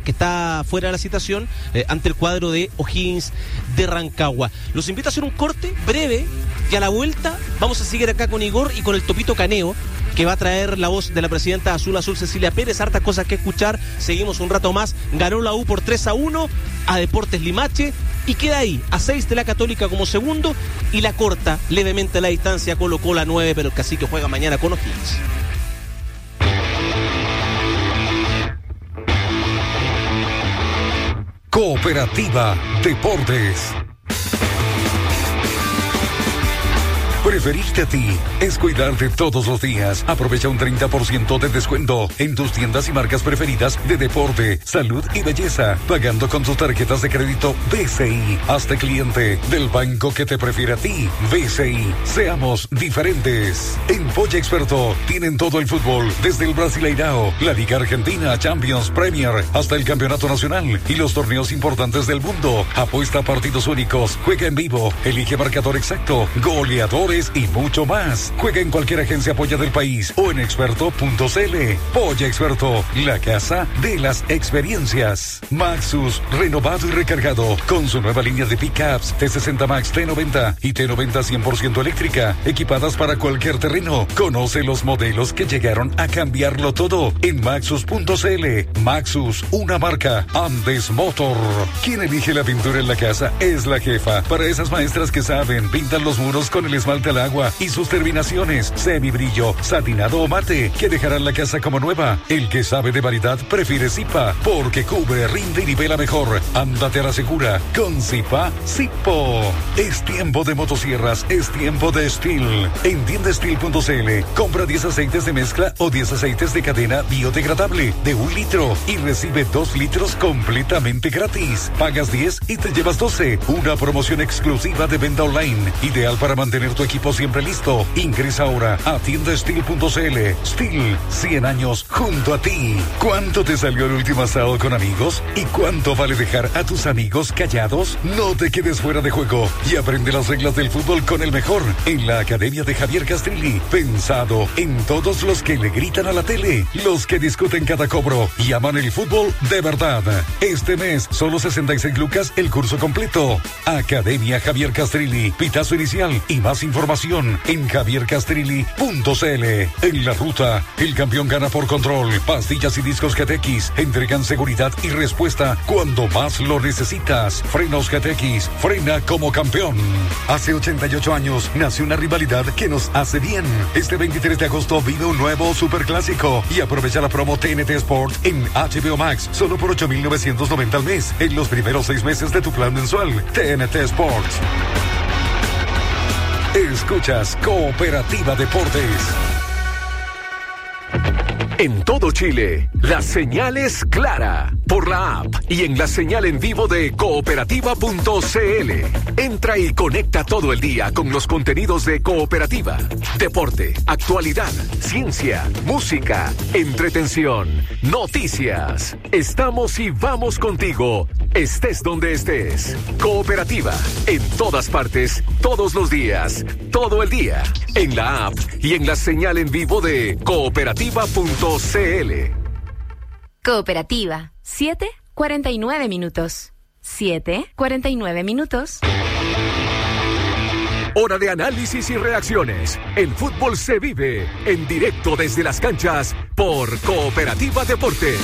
que está fuera de la citación ante el cuadro de O'Higgins de Rancagua. Los invito a hacer un corte breve y a la vuelta vamos a seguir acá con Igor y con el Topito Caneo, que va a traer la voz de la presidenta Azul Cecilia Pérez. Hartas cosas que escuchar. Seguimos un rato más. Ganó la U por 3-1 a Deportes Limache y queda ahí a 6 de la Católica como segundo y la corta levemente la distancia. Colocó la 9, pero el Cacique juega mañana con O'Higgins. Cooperativa Deportes. Preferirte a ti es cuidarte todos los días. Aprovecha un 30% de descuento en tus tiendas y marcas preferidas de deporte, salud y belleza, pagando con tus tarjetas de crédito BCI. Hazte cliente del banco que te prefiere a ti. BCI. Seamos diferentes. En Polla Experto tienen todo el fútbol, desde el Brasileirao, la Liga Argentina, Champions, Premier, hasta el Campeonato Nacional y los torneos importantes del mundo. Apuesta a partidos únicos, juega en vivo, elige marcador exacto, goleadores y mucho más. Juega en cualquier agencia Polla del país o en experto.cl. Polla Experto, la casa de las experiencias. Maxus, renovado y recargado, con su nueva línea de pickups T60 Max, T90 y T90 100% eléctrica, equipadas para cualquier terreno. Conoce los modelos que llegaron a cambiarlo todo en Maxus.cl. Maxus, una marca Andes Motor. Quien elige la pintura en la casa es la jefa. Para esas maestras que saben, pintan los muros con el esmalte al agua y sus terminaciones, semibrillo, satinado o mate, que dejarán la casa como nueva. El que sabe de variedad prefiere Zipa, porque cubre, rinde y nivela mejor. Ándate a la segura con Zipa Zipo. Es tiempo de motosierras, es tiempo de Steel. En tiendasteel.cl, compra 10 aceites de mezcla o 10 aceites de cadena biodegradable de 1 litro y recibe 2 litros completamente gratis. Pagas 10 y te llevas 12. Una promoción exclusiva de venta online, ideal para mantener tu equipo siempre listo. Ingresa ahora a tiendasteel.cl. Steel, 100 años junto a ti. ¿Cuánto te salió el último asado con amigos? ¿Y cuánto vale dejar a tus amigos callados? No te quedes fuera de juego y aprende las reglas del fútbol con el mejor en la Academia de Javier Castrilli. Pensado en todos los que le gritan a la tele, los que discuten cada cobro y aman el fútbol de verdad. Este mes, solo 66 lucas el curso completo. Academia Javier Castrilli. Pitazo inicial y más información en javiercastrilli.cl. En la ruta, el campeón gana por control. Pastillas y discos GTX entregan seguridad y respuesta cuando más lo necesitas. Frenos GTX, frena como campeón. Hace 88 años nació una rivalidad que nos hace bien. Este 23 de agosto vive un nuevo superclásico y aprovecha la promo TNT Sport en HBO Max solo por 8,990 al mes en los primeros 6 meses de tu plan mensual. TNT Sports. Escuchas Cooperativa Deportes. En todo Chile, la señal es clara por la app y en la señal en vivo de cooperativa.cl. Entra y conecta todo el día con los contenidos de Cooperativa. Deporte, actualidad, ciencia, música, entretención, noticias. Estamos y vamos contigo, estés donde estés. Cooperativa, en todas partes, todos los días, todo el día. En la app y en la señal en vivo de cooperativa.cl. Cooperativa, 7:49 minutos. 7:49 minutos. Hora de análisis y reacciones. El fútbol se vive en directo desde las canchas por Cooperativa Deportes.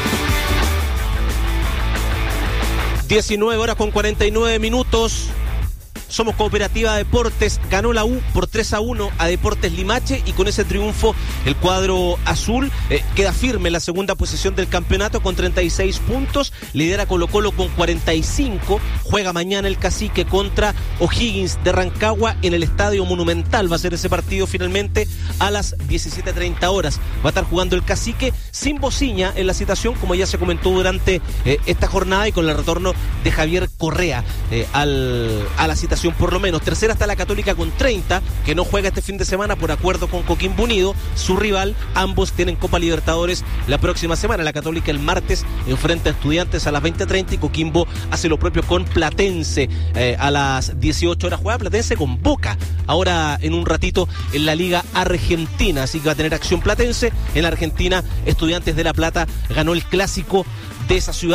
19 horas con 49 minutos. Somos Cooperativa Deportes. Ganó la U por 3-1 a Deportes Limache y con ese triunfo el cuadro azul queda firme en la segunda posición del campeonato con 36 puntos. Lidera Colo-Colo con 45. Juega mañana el Cacique contra O'Higgins de Rancagua en el Estadio Monumental. Va a ser ese partido finalmente a las 17:30 horas. Va a estar jugando el Cacique sin Bociña en la citación, como ya se comentó durante esta jornada, y con el retorno de Javier Correa a la citación. Por lo menos. Tercera está la Católica con 30, que no juega este fin de semana por acuerdo con Coquimbo Unido, su rival. Ambos tienen Copa Libertadores la próxima semana. La Católica el martes enfrenta a Estudiantes a las 20:30 y Coquimbo hace lo propio con Platense a las 18 horas. Juega Platense con Boca ahora en un ratito en la Liga Argentina, así que va a tener acción Platense. En la Argentina, Estudiantes de La Plata ganó el clásico de esa ciudad